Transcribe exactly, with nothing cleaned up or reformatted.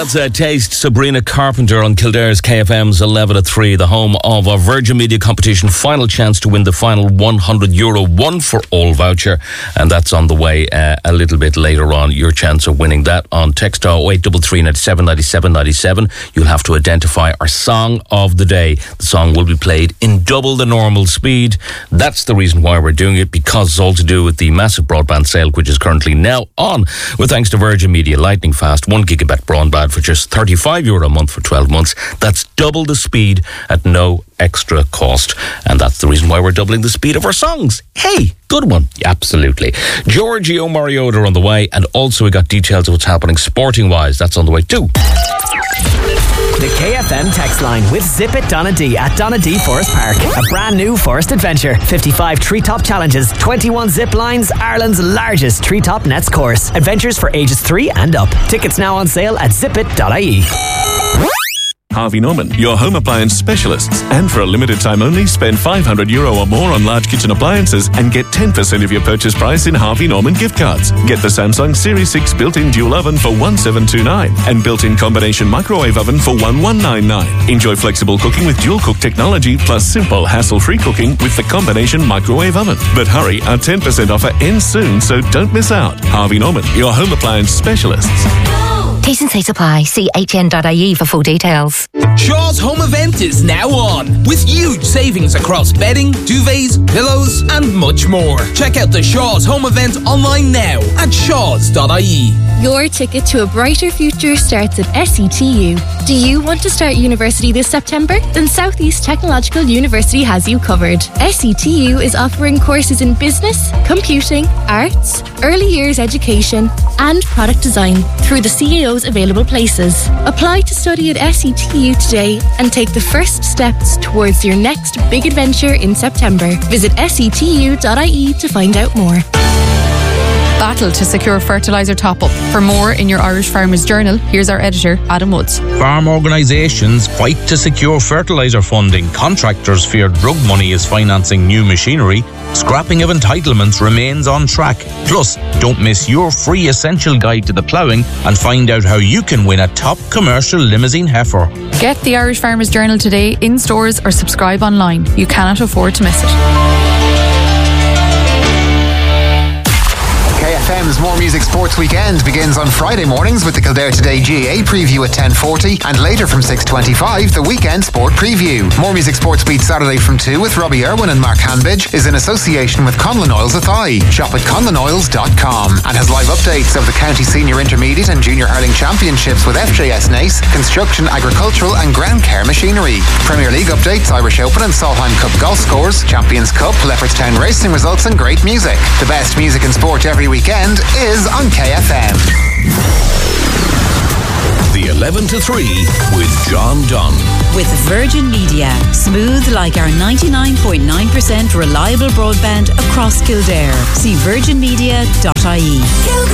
That's a taste. Sabrina Carpenter on Kildare's K F M's eleven to three, the home of a Virgin Media competition. Final chance to win the final one hundred euro one for all voucher, and that's on the way uh, a little bit later on. Your chance of winning that on text oh eight three three, nine seven, nine seven, nine seven. You'll have to identify our song of the day. The song will be played in double the normal speed. That's the reason why we're doing it, because it's all to do with the massive broadband sale, which is currently now on, with thanks to Virgin Media. Lightning fast, one gigabit broadband for just thirty-five euro a month for twelve months. That's double the speed at no extra cost. And that's the reason why we're doubling the speed of our songs. Hey, good one. Absolutely. Giorgio Moroder on the way. And also we got details of what's happening sporting wise. That's on the way too. The K F M text line with Zip It Donadee at Donadee Forest Park. A brand new forest adventure. fifty-five treetop challenges, twenty-one zip lines, Ireland's largest treetop nets course. Adventures for ages three and up. Tickets now on sale at zip it dot I E. Harvey Norman, your home appliance specialists. And for a limited time only, spend five hundred euro or more on large kitchen appliances and get ten percent of your purchase price in Harvey Norman gift cards. Get the Samsung Series six built-in dual oven for one thousand seven hundred twenty-nine and built-in combination microwave oven for one thousand one hundred ninety-nine. Enjoy flexible cooking with dual cook technology plus simple hassle-free cooking with the combination microwave oven. But hurry, our ten percent offer ends soon, so don't miss out. Harvey Norman, your home appliance specialists. T's and C's apply. See H N dot I E for full details. Shaw's Home Event is now on, with huge savings across bedding, duvets, pillows and much more. Check out the Shaw's Home Event online now at shaws dot I E. Your ticket to a brighter future starts at S E T U. Do you want to start university this September? Then South East Technological University has you covered. S E T U is offering courses in business, computing, arts, early years education and product design through the C A O's available places. Apply to study at S E T U today and take the first steps towards your next big adventure in September. Visit S E T U dot I E to find out more. Battle to secure fertiliser top-up. For more in your Irish Farmers Journal, here's our editor, Adam Woods. Farm organisations fight to secure fertiliser funding. Contractors fear drug money is financing new machinery. Scrapping of entitlements remains on track. Plus, don't miss your free essential guide to the ploughing and find out how you can win a top commercial limousine heifer. Get the Irish Farmers Journal today in stores or subscribe online. You cannot afford to miss it. K F M's More Music Sports Weekend begins on Friday mornings with the Kildare Today G A A preview at ten forty and later from six twenty-five the Weekend Sport Preview. More Music Sports Beat Saturday from two with Robbie Irwin and Mark Hanbidge is in association with Conlon Oils Athy. Shop at conlon oils dot com and has live updates of the County Senior Intermediate and Junior Hurling Championships with F J S Nace, Construction, Agricultural and Ground Care Machinery. Premier League updates, Irish Open and Solheim Cup golf scores, Champions Cup, Leopardstown Racing results and great music. The best music and sport every weekend is on K F M. The eleven to three with John Dunn. With Virgin Media. Smooth like our ninety-nine point nine percent reliable broadband across Kildare. See virgin media dot I E.